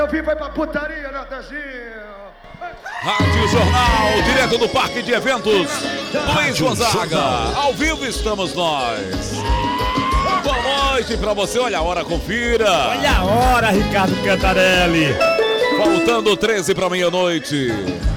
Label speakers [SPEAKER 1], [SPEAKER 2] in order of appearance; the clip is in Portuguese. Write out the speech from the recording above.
[SPEAKER 1] Eu vim vai pra putaria, Natanzinho.
[SPEAKER 2] Rádio Jornal, direto do Parque de Eventos Luiz Gonzaga. Ao vivo estamos nós. Boa noite pra você, olha a hora, confira.
[SPEAKER 3] Olha a hora, Ricardo Cantarelli.
[SPEAKER 2] Faltando 13 pra meia-noite.